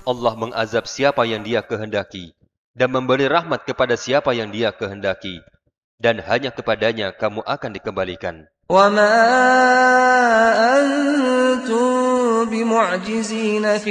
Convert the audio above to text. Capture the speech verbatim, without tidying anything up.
Allah mengazab siapa yang Dia kehendaki dan memberi rahmat kepada siapa yang Dia kehendaki, dan hanya kepadanya kamu akan dikembalikan. وَمَا أَنْتُمْ بِمُعْجِزِينَ فِي